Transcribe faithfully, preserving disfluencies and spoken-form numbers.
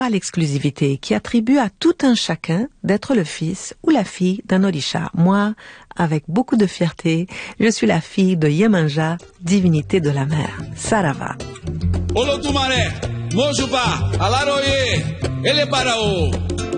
à l'exclusivité qui attribue à tout un chacun d'être le fils ou la fille d'un Orisha. Moi, avec beaucoup de fierté, je suis la fille de Yemanja, divinité de la mer. Sarava. Olotumare, Mojuba, Alaroye, Elebarao.